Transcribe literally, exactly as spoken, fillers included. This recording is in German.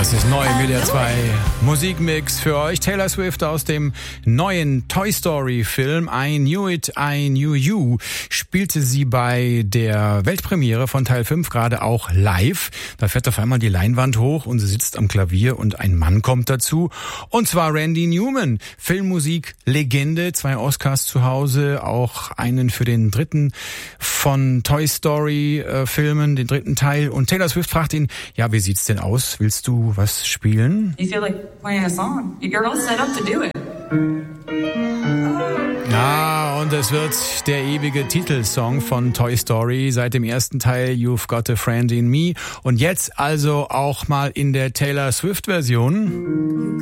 Das ist neu im W D R zwei Musikmix für euch. Taylor Swift aus dem neuen Toy Story Film I Knew It, I Knew You spielte sie bei der Weltpremiere von Teil fünf gerade auch live. Da fährt auf einmal die Leinwand hoch und sie sitzt am Klavier und ein Mann kommt dazu. Und zwar Randy Newman, Filmmusik Legende, zwei Oscars zu Hause, auch einen für den dritten von Toy Story äh, Filmen, den dritten Teil. Und Taylor Swift fragt ihn, ja, wie sieht's denn aus? Willst du was spielen? You feel like playing a song. You're all set up to do it. Ah, und es wird der ewige Titelsong von Toy Story seit dem ersten Teil You've Got a Friend in Me und jetzt also auch mal in der Taylor Swift Version.